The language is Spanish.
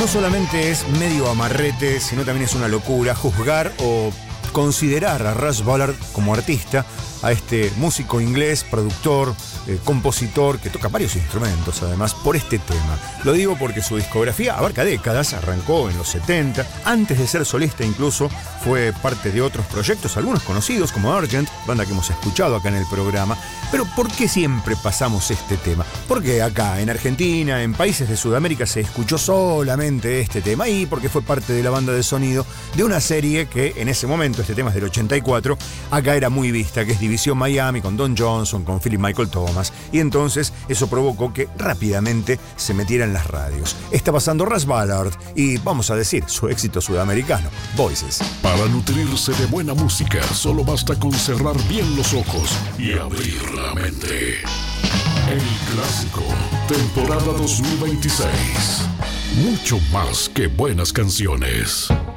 No solamente es medio amarrete, sino también es una locura juzgar o considerar a Russ Ballard como artista, a este músico inglés, productor, compositor, que toca varios instrumentos además, por este tema. Lo digo porque su discografía abarca décadas, arrancó en los 70, antes de ser solista incluso fue parte de otros proyectos, algunos conocidos como Argent, banda que hemos escuchado acá en el programa. Pero ¿por qué siempre pasamos este tema? Porque acá en Argentina, en países de Sudamérica se escuchó solamente este tema y porque fue parte de la banda de sonido de una serie que en ese momento, este tema es del 84, acá era muy vista, que es División Miami, con Don Johnson, con Philip Michael Thomas, y entonces eso provocó que rápidamente se metiera en las radios. Está pasando Russ Ballard y, vamos a decir, su éxito sudamericano, Voices. Para nutrirse de buena música, solo basta con cerrar bien los ojos y abrir la mente. El Clásico, temporada 2026. Mucho más que buenas canciones.